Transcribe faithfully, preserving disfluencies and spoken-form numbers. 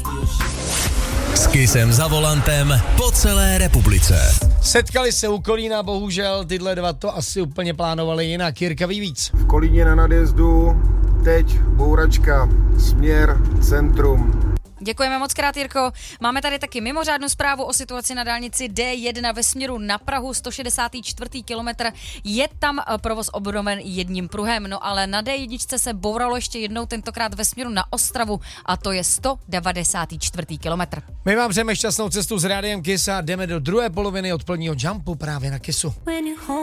S Kissem za volantem po celé republice. Setkali se u Kolína, bohužel tyhle dva to asi úplně plánovali jinak. Jirka ví víc. V Kolíně na nadjezdu teď bouračka, směr centrum. Děkujeme moc krát, Jirko. Máme tady taky mimořádnou zprávu o situaci na dálnici D jedna ve směru na Prahu, sto šedesátý čtvrtý kilometr. Je tam provoz obnoven jedním pruhem, no ale na D jedna se bouralo ještě jednou, tentokrát ve směru na Ostravu, a to je sto devadesátý čtvrtý kilometr. My vám přejeme šťastnou cestu s Rádiem Kiss a jdeme do druhé poloviny odpoledního jumpu právě na Kissu.